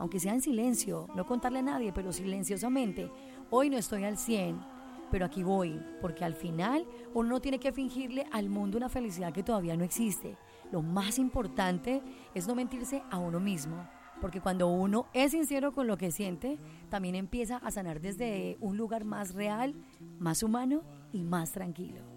aunque sea en silencio, no contarle a nadie, pero silenciosamente. Hoy no estoy al 100, pero aquí voy, porque al final uno no tiene que fingirle al mundo una felicidad que todavía no existe. Lo más importante es no mentirse a uno mismo, porque cuando uno es sincero con lo que siente, también empieza a sanar desde un lugar más real, más humano y más tranquilo.